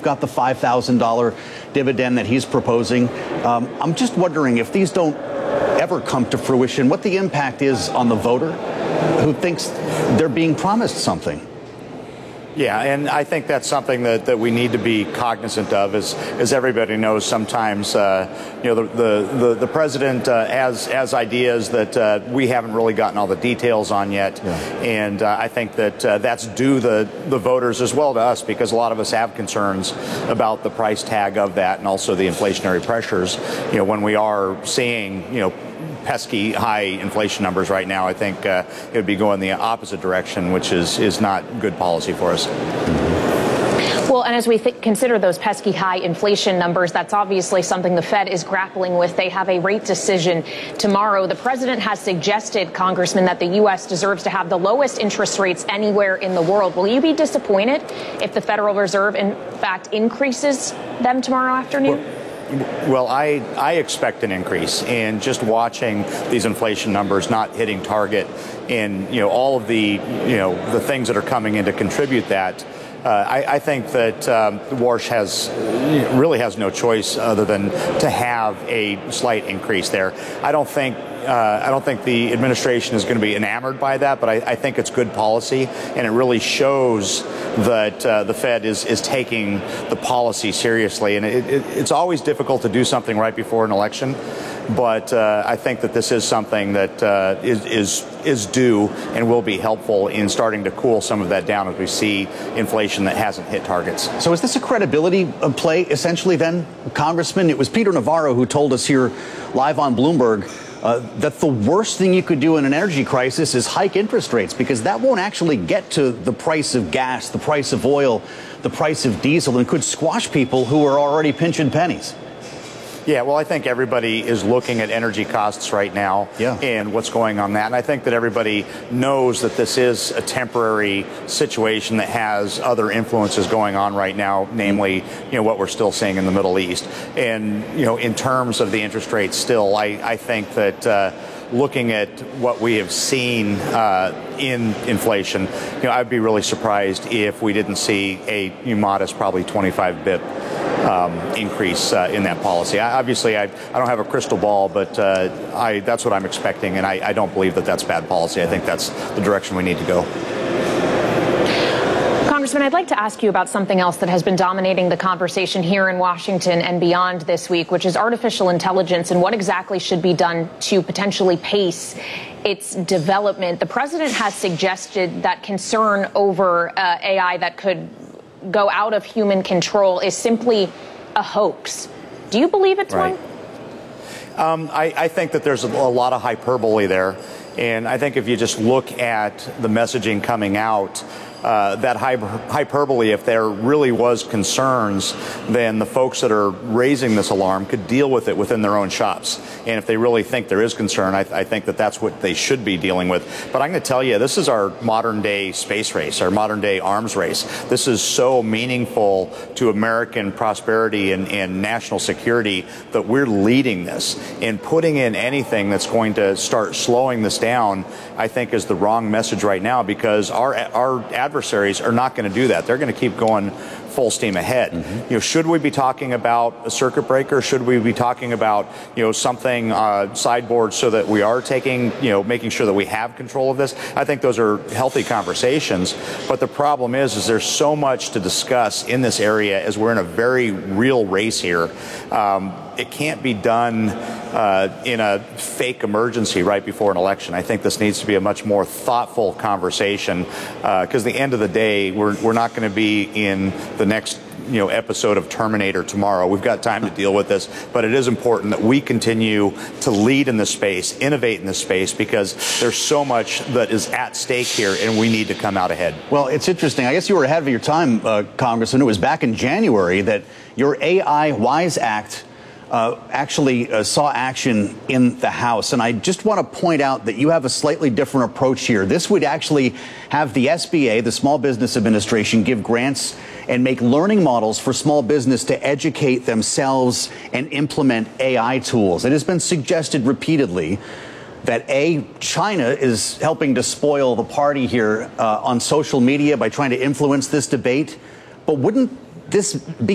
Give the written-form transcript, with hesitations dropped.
got the $5,000 dividend that he's proposing. I'm just wondering if these don't ever come to fruition, what the impact is on the voter who thinks they're being promised something. Yeah, and I think that's something that we need to be cognizant of. As everybody knows, sometimes the president has ideas that we haven't really gotten all the details on yet, and I think that that's due the voters as well to us, because a lot of us have concerns about the price tag of that and also the inflationary pressures. When we are seeing pesky high inflation numbers right now, I think it would be going the opposite direction, which is not good policy for us. Well, and as we consider those pesky high inflation numbers, that's obviously something the Fed is grappling with. They have a rate decision tomorrow. The president has suggested, Congressman, that the U.S. deserves to have the lowest interest rates anywhere in the world. Will you be disappointed if the Federal Reserve, in fact, increases them tomorrow afternoon? Well, I expect an increase, and just watching these inflation numbers not hitting target, and all of the the things that are coming in to contribute that. I think that Warsh really has no choice other than to have a slight increase there. I don't think the administration is going to be enamored by that, but I think it's good policy, and it really shows that the Fed is taking the policy seriously. And it's always difficult to do something right before an election, but I think that this is something that is due and will be helpful in starting to cool some of that down as we see inflation that hasn't hit targets. So is this a credibility play, essentially, then, Congressman? It was Peter Navarro who told us here live on Bloomberg that the worst thing you could do in an energy crisis is hike interest rates, because that won't actually get to the price of gas, the price of oil, the price of diesel, and could squash people who are already pinching pennies. Yeah, well, I think everybody is looking at energy costs right now and what's going on that. And I think that everybody knows that this is a temporary situation that has other influences going on right now, namely, what we're still seeing in the Middle East. And, in terms of the interest rates still, I think that looking at what we have seen in inflation, I'd be really surprised if we didn't see a modest, probably 25 bip increase in that policy. Obviously, I don't have a crystal ball, but that's what I'm expecting, and I don't believe that that's bad policy. I think that's the direction we need to go. Congressman, I'd like to ask you about something else that has been dominating the conversation here in Washington and beyond this week, which is artificial intelligence and what exactly should be done to potentially pace its development. The president has suggested that concern over AI that could go out of human control is simply a hoax. Do you believe it's one? I think that there's a lot of hyperbole there. And I think if you just look at the messaging coming out, that hyperbole, if there really was concerns, then the folks that are raising this alarm could deal with it within their own shops. And if they really think there is concern, I think that that's what they should be dealing with. But I'm going to tell you, this is our modern day space race, our modern day arms race. This is so meaningful to American prosperity and national security that we're leading this. And putting in anything that's going to start slowing this down, I think, is the wrong message right now, because our adversaries are not going to do that. They're going to keep going full steam ahead. Should we be talking about a circuit breaker? Should we be talking about something sideboard so that we are taking making sure that we have control of this? I think those are healthy conversations. But the problem is there's so much to discuss in this area as we're in a very real race here. It can't be done in a fake emergency right before an election. I think this needs to be a much more thoughtful conversation, because at the end of the day, we're not going to be in the next episode of Terminator tomorrow. We've got time to deal with this, but it is important that we continue to lead in this space, innovate in this space, because there's so much that is at stake here, and we need to come out ahead. Well, it's interesting. I guess you were ahead of your time, Congressman. It was back in January that your AI WISE Act actually saw action in the House. And I just want to point out that you have a slightly different approach here. This would actually have the SBA, the Small Business Administration, give grants and make learning models for small business to educate themselves and implement AI tools. It has been suggested repeatedly that China is helping to spoil the party here on social media by trying to influence this debate. But wouldn't this be